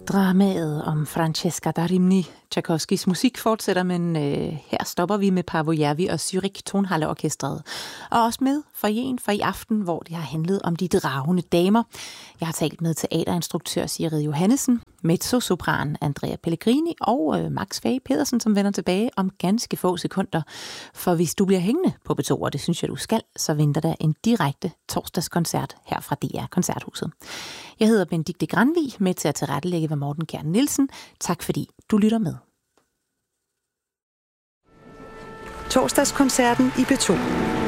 Dramaet om Francesca da Rimini. Tchaikovskys musik fortsætter, men her stopper vi med Paavo Järvi og Zürich Tonhalle-orkestret. Og også med for i aften, hvor det har handlet om de dragende damer. Jeg har talt med teaterinstruktør Sigrid Johannesen, mezzosopran Andrea Pellegrini og Max Fage Pedersen, som vender tilbage om ganske få sekunder. For hvis du bliver hængende på P2, og det synes jeg, du skal, så venter der en direkte torsdagskoncert her fra DR Koncerthuset. Jeg hedder Benedikte Granvig, med til at tilrettelægge ved Morten Kjær Nielsen. Tak fordi du lytter med. Torsdagskoncerten i P2.